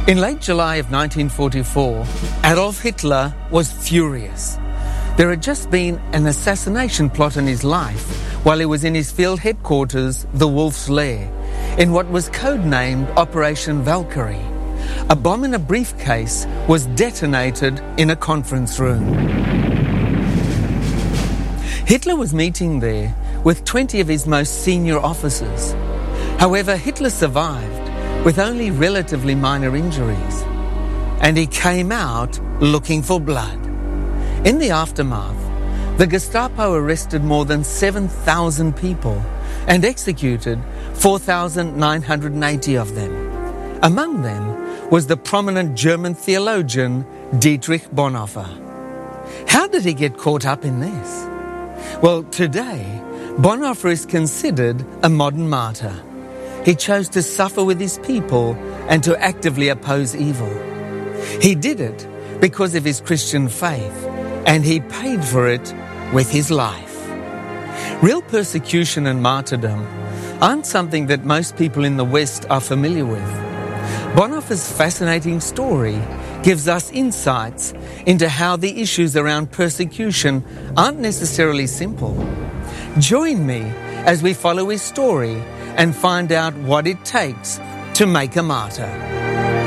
In late July of 1944, Adolf Hitler was furious. There had just been an assassination plot on his life while he was in his field headquarters, the Wolf's Lair, in what was codenamed Operation Valkyrie. A bomb in a briefcase was detonated in a conference room. Hitler was meeting there with 20 of his most senior officers. However, Hitler survived with only relatively minor injuries, and he came out looking for blood. In the aftermath, the Gestapo arrested more than 7,000 people and executed 4,980 of them. Among them was the prominent German theologian Dietrich Bonhoeffer. How did he get caught up in this? Well, today, Bonhoeffer is considered a modern martyr. He chose to suffer with his people and to actively oppose evil. He did it because of his Christian faith, and he paid for it with his life. Real persecution and martyrdom aren't something that most people in the West are familiar with. Bonhoeffer's fascinating story gives us insights into how the issues around persecution aren't necessarily simple. Join me as we follow his story and find out what it takes to make a martyr.